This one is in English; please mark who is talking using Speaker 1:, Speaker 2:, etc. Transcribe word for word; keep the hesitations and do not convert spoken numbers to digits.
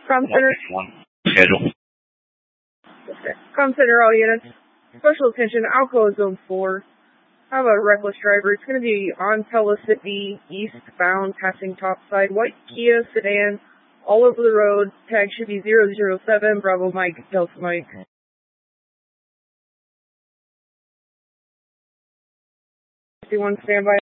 Speaker 1: Com Center.
Speaker 2: Schedule.
Speaker 1: Com Center, all units. Special attention, Alcoa Zone four. I have a reckless driver. It's going to be on Pelicity, eastbound, passing topside. White Kia sedan, all over the road. Tag should be zero zero seven, Bravo Mike, Delta Mike. fifty-one, standby.